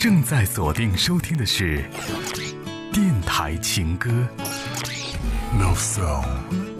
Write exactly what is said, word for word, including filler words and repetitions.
正在锁定收听的是电台情歌 Love Song。